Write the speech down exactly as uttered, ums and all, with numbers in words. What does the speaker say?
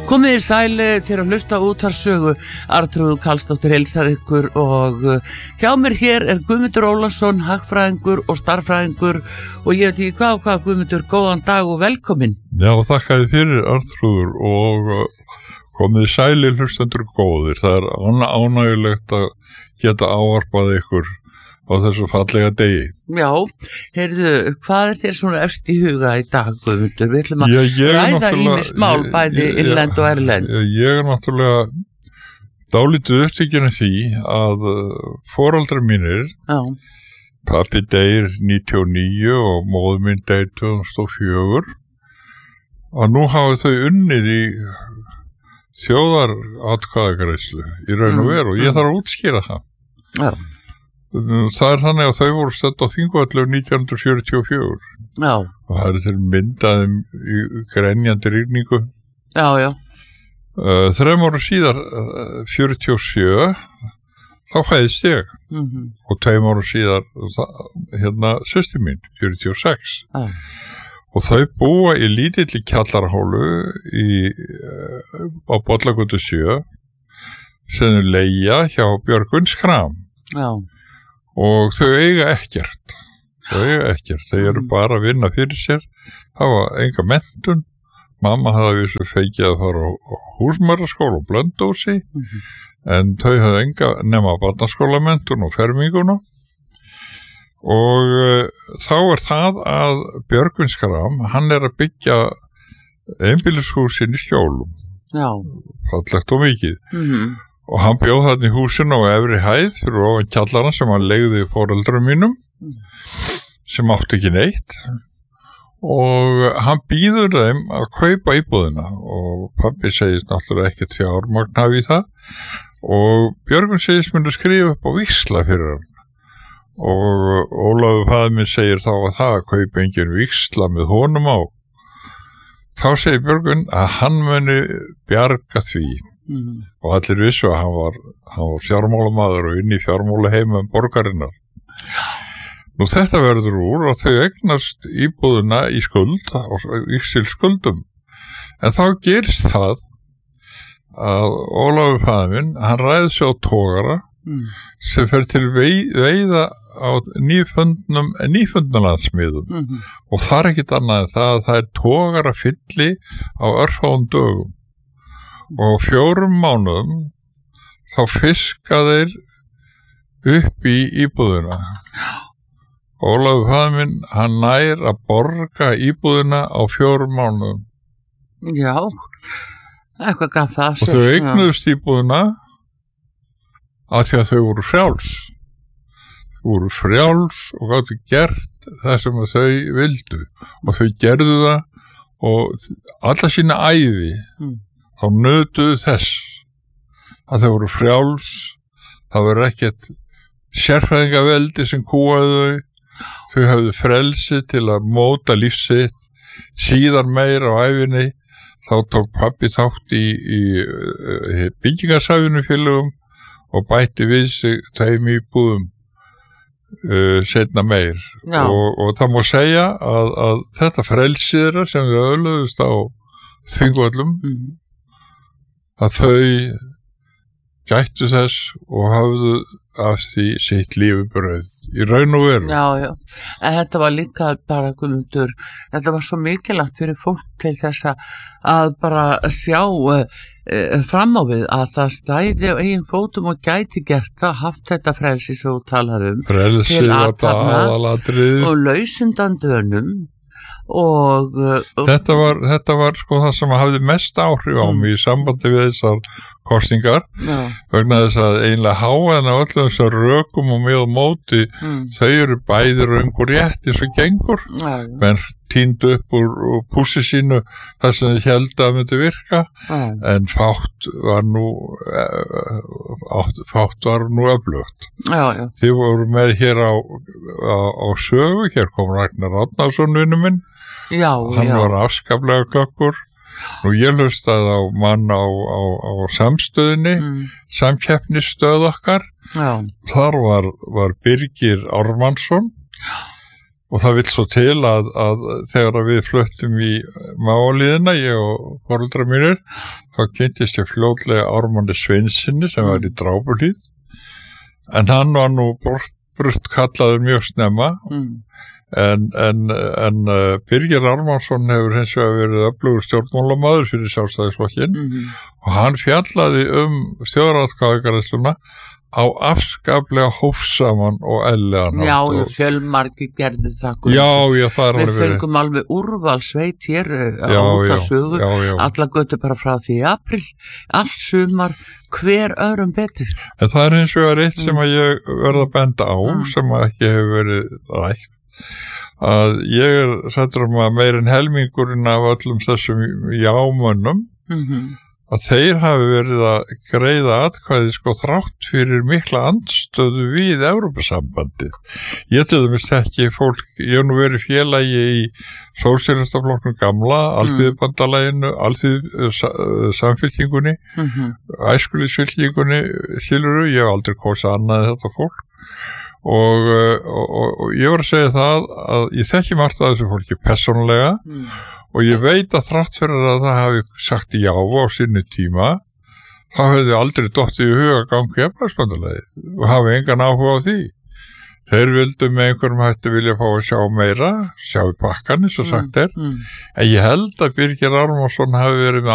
Komið í sæli til að hlusta útvarpssögu. Arnþrúður Karlsdóttir heilsar ykkur og hjá mér hér er Guðmundur Ólafsson, hagfræðingur og starffræðingur og ég veit ekki hvað og hvað. Guðmundur, góðan dag og velkomin. Já, þakka þér fyrir Arnþrúður og komið í sæli hlustendur góðir. Það er ánægjulegt að geta ávarpað ykkur á þessu fallega degi. Já, heyrðu, hvað er þér svona efst í huga í dag, Guðmundur? Við ætlum að Já, ræða ýmis mál, bæði innlend og erlend. Ég er náttúrulega dálítið upptekinn af því að foreldrar mínir, Já. Pabbi deyr níutíu og níu og móðir mín deyr tvö þúsund og fjögur og nú hafa þau unnið í þjóðaratkvæðagreiðslu í raun og veru og ég þarf að útskýra það. Já. Það er þannig að þau voru stödd á Þingvelli nítján hundruð fjörutíu og fjögur. Já. Og það er til myndaðum í grenjandi rigningu. Já, já. Uh, þrem ára síðar, uh, fjörutíu og sjö, þá fæðist ég. Mm-hmm. Og tveim ára síðar, það, hérna, systir mín, fjörutíu og sex. Já. Og þau búa í lítilli kjallarahólu í, uh, á Bollagötu sjö, sem er leigja hjá Björgvin Schram. Já. Og þau eiga ekkert, þau eiga ekkert, þau eru bara að vinna fyrir sér, hafa enga menntun, mamma hafði vissu fengið að fara á, á húsmæraskóla og Blönduósi, mm-hmm. en þau hafði enga nema barnaskólamenntun og ferminguna og uh, þá er það að Björgvin Schram, hann er að byggja einbýlishúsin í Skjólum, Já. fallegt og mikið. Mm-hmm. Og hann bjóð þarna í húsinu á efri hæð fyrir ofan kjallarana sem hann leigði foreldrum mínum sem átti ekki neitt og hann býður þeim að kaupa íbúðina og pabbi segist náttúrulega ekkert fjármagn hafi í það og Björgvin segist myndi skrifa upp á víxla fyrir hann og Ólafur faðir minn segir þá að það að kaupa engin víxla með honum á. Þá segir Björgvin að hann muni bjarga því. Mm. Og allir vissu að hann var, hann var fjármálamaður og inn í fjármálaheimum borgarinnar. Nú þetta verður úr og þau eignast íbúðuna í skuld og íksil skuldum. En þá gerist það að Ólafur faðir minn, hann ræði sig á togara mm. sem fer til vei, veiða á nýfundnum, nýfundnalandsmiðum mm-hmm. og það er ekkit annað en það að það er togara fylli á örfáum dögum. Og fjórum mánuðum þá fiska þeir upp í íbúðuna. Ólafur faðir minn, hann nær að borga íbúðuna á fjórum mánuðum. Já, eitthvað gaf það. Og þau eignuðust íbúðuna af því að þau voru frjáls. Þau voru frjáls og gátu gert það sem þau vildu. Og þau gerðu það og alla sína ævi. Mm. Þá nötuðu þess að þau voru frjáls, það voru ekkert sérfræðingaveldi sem kúaðu þau, þau hafðu frelsi til að móta lífsitt, síðan meir á æfinni, þá tók pabbi þátt í, í, í byggingarsafnufélögum og bætti við sig tveim íbúðum uh, seinna meir og, og það má segja að, að þetta frelsi þeirra sem við öðluðust á Þingvöllum mm. að þau gættu þess og hafðu af því sitt lífubrauð í raun og veru. Já, já, en þetta var líka bara, Guðmundur, þetta var svo mikilvægt fyrir fólk til þess að bara sjá uh, fram á við að það stæði á eigin fótum og gæti gert það, haft þetta frelsi sem þú talar um. Frelsi var það aðalatrið. Og lausundan dönum. Og, og þetta var, þetta var sko það sem hafði mest áhrif á mm. mig í sambandi við þessar kosningar Já. Vegna þess að einlega háan á öllum þessar rökum og með móti mm. þau eru bæði röng og rétt eins og gengur Já. menn tíndu upp úr, úr pússi sínu þar sem þau héldu að myndi virka Já. En fátt var nú átt, fátt var nú öflugt þið voru með hér á, á, á sögu, hér kom Ragnar Árnason vinur minn Já, hann já. var afskaplega glöggur og ég hlustaði á mann á, á, á samstöðinni mm. samkeppnisstöð okkar já. Þar var, var Birgir Ármannsson og það vill svo til að, að þegar við fluttum í Máliðina, ég og foreldrar mínir, þá kynntist ég fljótlega Ármanni Sveinsinni sem var í Drápuhlíð, en hann var nú brott, brutt kallaður mjög snemma, mm. en, en, en uh, Birgir Ármannsson hefur hins vegar verið öflugur stjórnmálamaður fyrir Sjálfstæðisflokkinn mm-hmm. og hann fjallaði um þjóðaratkvæðagreiðsluna á afskaplega hófsaman og ellegan Já, fjölmargir gerði það Já, já, það er Við alveg verið fengum alveg úrvalsveit hér á Já, útasögu, já, já, já. alla götu bara frá því í apríl, allt sumar, hver öðrum betur. En það er hins vegar eitt sem að ég verða að benda á, mm. sem að ekki hefur verið rætt, að ég er hræddur um að meir en helmingurinn af öllum þessum jámönnum, mm-hmm. að þeir hafi verið að greiða atkvæði sko þrátt fyrir mikla andstöðu við Evrópusambandið. Ég til dæmis þekki fólk, ég hef nú verið félagi í Sósíalistaflokknum gamla, Alþýðubandalaginu, Alþýðusamfylkingunni, mm-hmm. Æskulýðsfylkingunni, skilurðu, ég hef aldrei kosið annað þetta fólk. Og, og, og, og ég var að segja það að ég þekki margt að þessu fólki persónulega mm. og ég veit að þrátt fyrir að það hafi sagt já á sinni tíma, þá hefði aldrei dottið í huga gangi efnahagsbandalagi og hafi engan áhuga á því. Þeir vildu með einhverjum hætti vilja fá að sjá meira, sjá í pakkan eins og sagt er, mm, mm. en ég held að Birgir Ármannsson hafi verið með